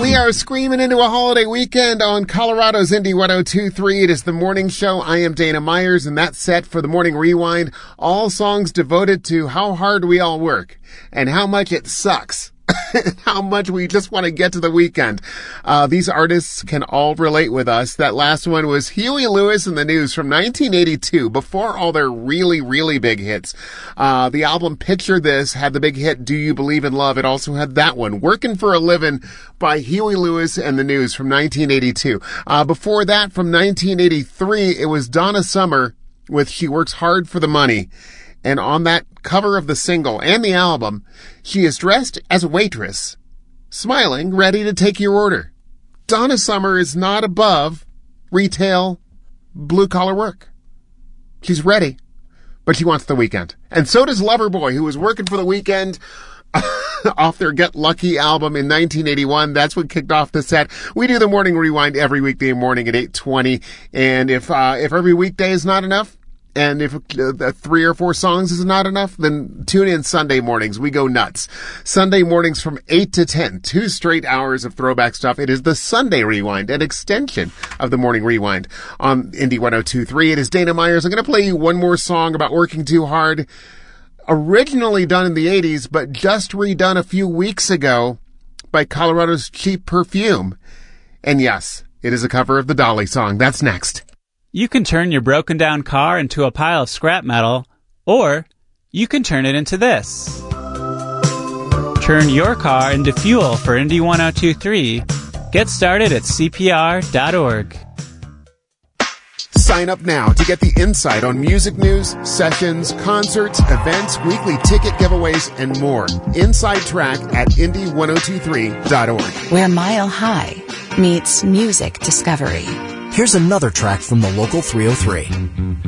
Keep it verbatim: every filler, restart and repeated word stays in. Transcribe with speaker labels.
Speaker 1: We are screaming into a holiday weekend on Colorado's Indie one oh two point three. It is the morning show. I am Dana Myers, and that's set for the Morning Rewind. All songs devoted to how hard we all work and how much it sucks. How much we just want to get to the weekend. Uh, these artists can all relate with us. That last one was Huey Lewis and the News from nineteen eighty-two, before all their really, really big hits. Uh, the album Picture This had the big hit Do You Believe in Love? It also had that one, Working for a Living by Huey Lewis and the News from nineteen eighty-two. Uh, before that, from nineteen eighty-three, it was Donna Summer with She Works Hard for the Money. And on that cover of the single and the album, she is dressed as a waitress, smiling, ready to take your order. Donna Summer is not above retail, blue-collar work. She's ready, but she wants the weekend. And so does Loverboy, who was working for the weekend off their Get Lucky album in nineteen eighty-one. That's what kicked off the set. We do the Morning Rewind every weekday morning at eight twenty. And if uh, if every weekday is not enough, and if uh, three or four songs is not enough, then tune in Sunday mornings. We go nuts. Sunday mornings from eight to ten. Two straight hours of throwback stuff. It is the Sunday Rewind, an extension of the Morning Rewind on Indie one oh two point three. It is Dana Myers. I'm going to play you one more song about working too hard. Originally done in the eighties, but just redone a few weeks ago by Colorado's Cheap Perfume. And yes, it is a cover of the Dolly song. That's next.
Speaker 2: You can turn your broken down car into a pile of scrap metal, or you can turn it into this. Turn your car into fuel for Indie one oh two point three. Get started at C P R dot org.
Speaker 1: Sign up now to get the insight on music news, sessions, concerts, events, weekly ticket giveaways, and more. Inside Track at Indie one oh two point three dot org.
Speaker 3: Where Mile High meets music discovery.
Speaker 4: Here's another track from the local three oh three.